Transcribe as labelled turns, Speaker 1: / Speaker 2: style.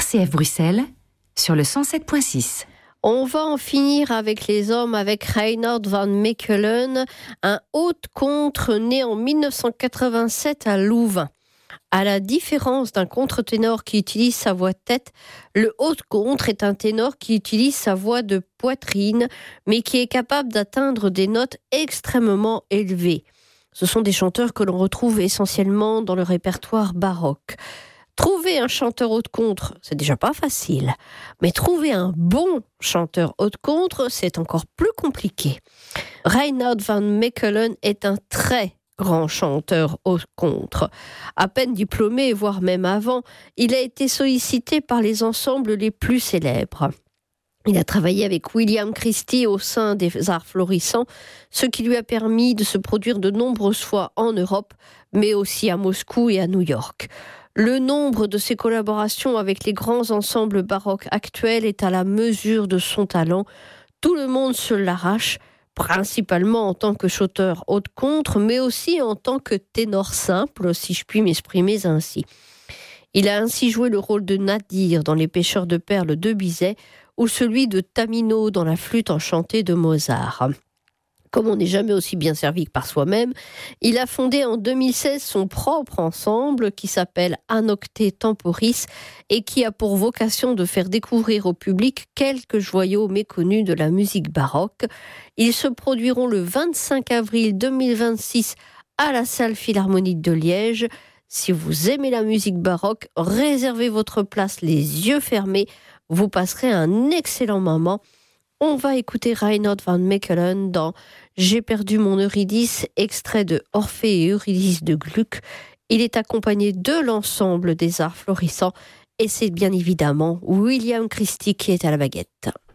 Speaker 1: RCF Bruxelles, sur le 107.6.
Speaker 2: On va en finir avec les hommes, avec Reinhard van Mechelen, un haut-contre né en 1987 à Louvain. À la différence d'un contre-ténor qui utilise sa voix de tête, le haut-contre est un ténor qui utilise sa voix de poitrine, mais qui est capable d'atteindre des notes extrêmement élevées. Ce sont des chanteurs que l'on retrouve essentiellement dans le répertoire baroque. Trouver un chanteur haut-contre, c'est déjà pas facile. Mais trouver un bon chanteur haut-contre, c'est encore plus compliqué. Reinhard van Mechelen est un très grand chanteur haut-contre. À peine diplômé, voire même avant, il a été sollicité par les ensembles les plus célèbres. Il a travaillé avec William Christie au sein des Arts Florissants, ce qui lui a permis de se produire de nombreuses fois en Europe, mais aussi à Moscou et à New York. Le nombre de ses collaborations avec les grands ensembles baroques actuels est à la mesure de son talent. Tout le monde se l'arrache, principalement en tant que chanteur haut-contre, mais aussi en tant que ténor simple, si je puis m'exprimer ainsi. Il a ainsi joué le rôle de Nadir dans Les Pêcheurs de perles de Bizet ou celui de Tamino dans La flûte enchantée de Mozart. Comme on n'est jamais aussi bien servi que par soi-même, il a fondé en 2016 son propre ensemble qui s'appelle Anocte Temporis et qui a pour vocation de faire découvrir au public quelques joyaux méconnus de la musique baroque. Ils se produiront le 25 avril 2026 à la Salle Philharmonique de Liège. Si vous aimez la musique baroque, réservez votre place les yeux fermés. Vous passerez un excellent moment. On va écouter Reinhard van Mechelen dans J'ai perdu mon Eurydice, extrait de Orphée et Eurydice de Gluck. Il est accompagné de l'ensemble des Arts Florissants et c'est bien évidemment William Christie qui est à la baguette.